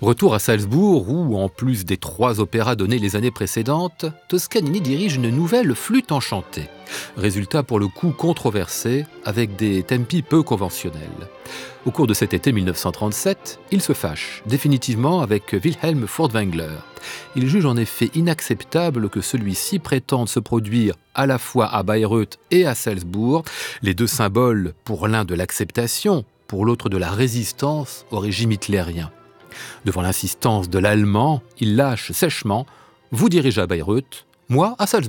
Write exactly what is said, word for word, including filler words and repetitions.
Retour à Salzbourg où, en plus des trois opéras donnés les années précédentes, Toscanini dirige une nouvelle Flûte enchantée. Résultat pour le coup controversé, avec des tempi peu conventionnels. Au cours de cet été mille neuf cent trente-sept, il se fâche définitivement avec Wilhelm Furtwängler. Il juge en effet inacceptable que celui-ci prétende se produire à la fois à Bayreuth et à Salzbourg, les deux symboles pour l'un de l'acceptation, pour l'autre de la résistance au régime hitlérien. Devant l'insistance de l'Allemand, il lâche sèchement « Vous dirigez à Bayreuth, moi à Salzbourg ».